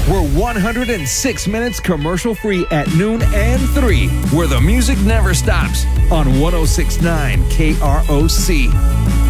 We're 106 minutes commercial free at noon and 3, where the music never stops on 1069 KROC.